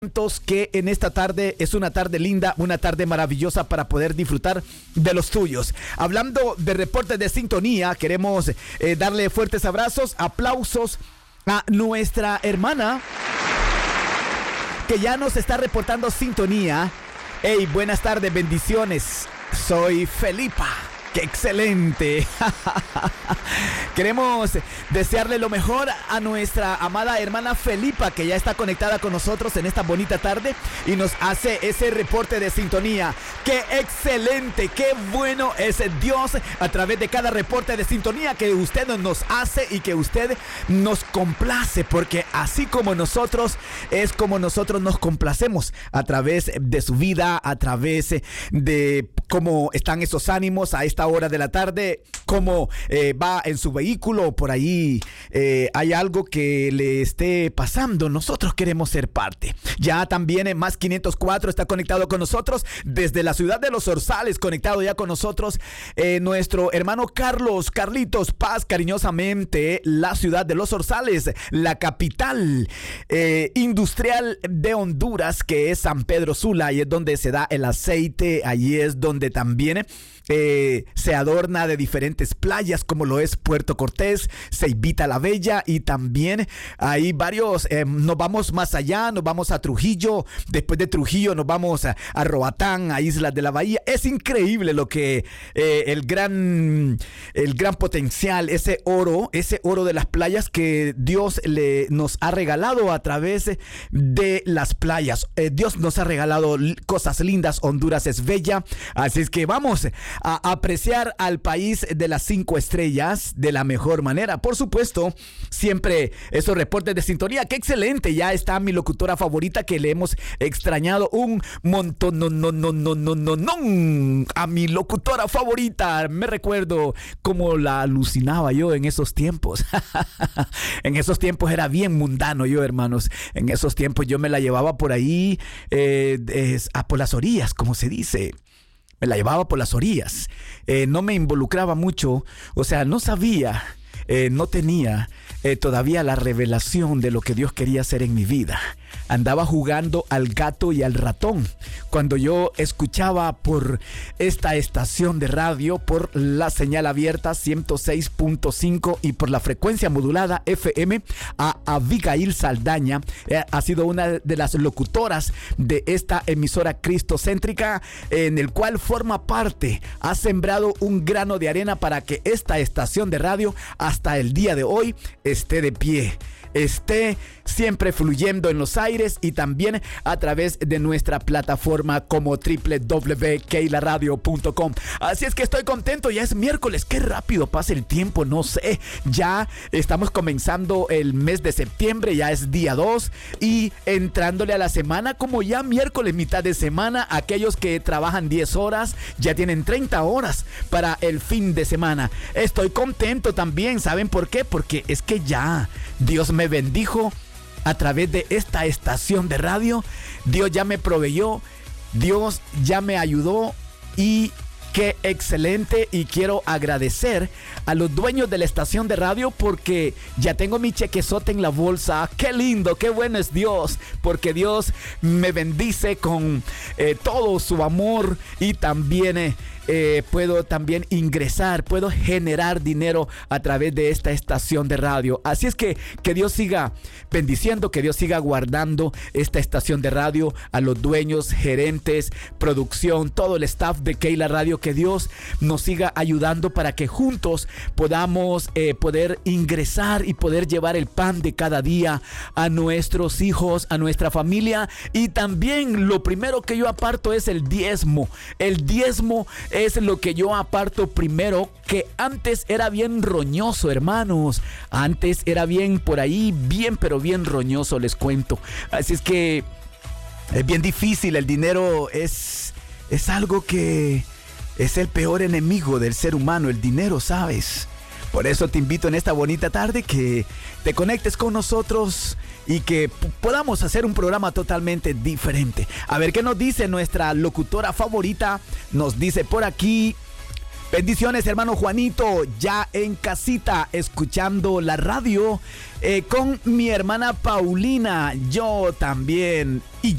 Que en esta tarde es una tarde linda, una tarde maravillosa para poder disfrutar de los tuyos. Hablando de reportes de sintonía, queremos darle fuertes abrazos, aplausos a nuestra hermana que ya nos está reportando sintonía. Hey, buenas tardes, bendiciones. Soy Felipa. ¡Qué excelente! Queremos desearle lo mejor a nuestra amada hermana Felipa, que ya está conectada con nosotros en esta bonita tarde y nos hace ese reporte de sintonía. ¡Qué excelente! ¡Qué bueno es Dios a través de cada reporte de sintonía que usted nos hace y que usted nos complace! Porque así como nosotros, es como nosotros nos complacemos a través de su vida, a través de cómo están esos ánimos a esta hora de la tarde, cómo va en su vehículo, por ahí hay algo que le esté pasando. Nosotros queremos ser parte. Ya también en Más 504 está conectado con nosotros desde la ciudad de Los Orzales, conectado ya con nosotros nuestro hermano Carlitos Paz, cariñosamente la ciudad de Los Orzales, la capital industrial de Honduras, que es San Pedro Sula. Ahí es donde se da el aceite, allí es donde también se adorna de diferentes playas, como lo es Puerto Cortés, Ceibita la Bella, y también hay varios, nos vamos más allá, nos vamos a Trujillo, después de Trujillo nos vamos a Roatán, a Islas de la Bahía. Es increíble lo que el gran potencial, ese oro de las playas que Dios nos ha regalado a través de las playas. Dios nos ha regalado cosas lindas. Honduras es bella, así es que vamos a apreciar al país de las 5 estrellas de la mejor manera. Por supuesto, siempre esos reportes de sintonía. ¡Qué excelente! Ya está mi locutora favorita, que le hemos extrañado un montón. A mi locutora favorita. Me recuerdo cómo la alucinaba yo en esos tiempos. En esos tiempos era bien mundano yo, hermanos. En esos tiempos yo me la llevaba por ahí, por las orillas, como se dice. Me la llevaba por las orillas. No me involucraba mucho. O sea, no sabía, no tenía todavía la revelación de lo que Dios quería hacer en mi vida. Andaba jugando al gato y al ratón cuando yo escuchaba por esta estación de radio, por la señal abierta 106.5 y por la frecuencia modulada FM, a Abigail Saldaña. Ha sido una de las locutoras de esta emisora cristocéntrica, en el cual forma parte. Ha sembrado un grano de arena para que esta estación de radio hasta el día de hoy esté de pie, esté siempre fluyendo en los aires, y también a través de nuestra plataforma como www.keilaradio.com. Así es que estoy contento. Ya es miércoles. Qué rápido pasa el tiempo, no sé. Ya estamos comenzando el mes de septiembre, ya es día 2 y entrándole a la semana, como ya miércoles, mitad de semana. Aquellos que trabajan 10 horas ya tienen 30 horas para el fin de semana. Estoy contento también. ¿Saben por qué? Porque es que ya Dios me bendijo a través de esta estación de radio. Dios ya me proveyó, Dios ya me ayudó, y qué excelente. Y quiero agradecer a los dueños de la estación de radio, porque ya tengo mi chequezote en la bolsa. Qué lindo, qué bueno es Dios, porque Dios me bendice con todo su amor, y también puedo también ingresar, puedo generar dinero a través de esta estación de radio. Así es que Dios siga bendiciendo, que Dios siga guardando esta estación de radio, a los dueños, gerentes, producción, todo el staff de Keila Radio. Que Dios nos siga ayudando para que juntos podamos poder ingresar y poder llevar el pan de cada día a nuestros hijos, a nuestra familia. Y también lo primero que yo aparto es el diezmo. El diezmo es lo que yo aparto primero, que antes era bien roñoso, hermanos. Antes era bien por ahí, bien, pero bien roñoso, les cuento. Así es que es bien difícil. El dinero es algo que es el peor enemigo del ser humano, el dinero, ¿sabes? Por eso te invito en esta bonita tarde que te conectes con nosotros y que podamos hacer un programa totalmente diferente. A ver qué nos dice nuestra locutora favorita. Nos dice por aquí: Bendiciones, hermano Juanito, ya en casita, escuchando la radio con mi hermana Paulina, yo también. Y